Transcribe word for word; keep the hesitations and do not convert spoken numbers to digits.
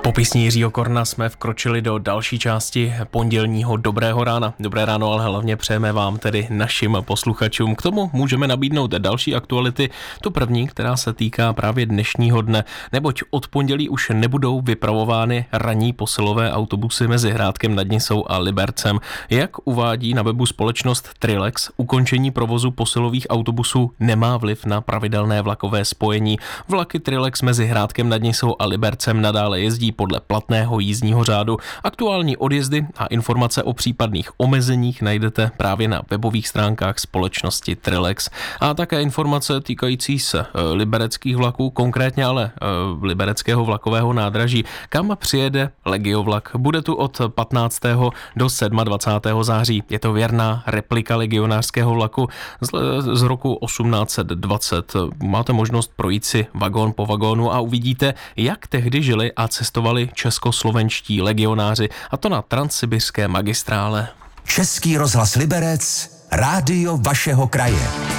Po písni Jiřího Korna jsme vkročili do další části pondělního Dobrého rána. Dobré ráno, ale hlavně přejeme vám, tedy našim posluchačům. K tomu můžeme nabídnout další aktuality. Tu první, která se týká právě dnešního dne, neboť od pondělí už nebudou vypravovány ranní posilové autobusy mezi Hrádkem nad Nisou a Libercem. Jak uvádí na webu společnost Trilex, ukončení provozu posilových autobusů nemá vliv na pravidelné vlakové spojení. Vlaky Trilex mezi Hrádkem nad Nisou a Libercem nadále jezdí podle platného jízdního řádu. Aktuální odjezdy a informace o případných omezeních najdete právě na webových stránkách společnosti Trilex. A také informace týkající se libereckých vlaků, konkrétně ale libereckého vlakového nádraží, kam přijede Legiovlak. Bude tu od patnáctého do dvacátého sedmého září. Je to věrná replika legionářského vlaku z, z roku osmnáct set dvacet. Máte možnost projít si vagón po vagónu a uvidíte, jak tehdy žili a cestovali českoslovenští legionáři, a to na transsibirské magistrále. Český rozhlas Liberec, rádio vašeho kraje.